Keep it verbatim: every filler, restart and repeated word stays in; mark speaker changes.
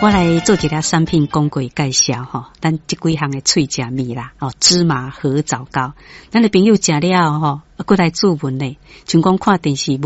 Speaker 1: 我来做一个产品广告介绍吼，咱这几项的脆食米啦，哦，芝麻核枣糕，咱的朋友食了吼，啊，过来注文嘞，像讲看电视。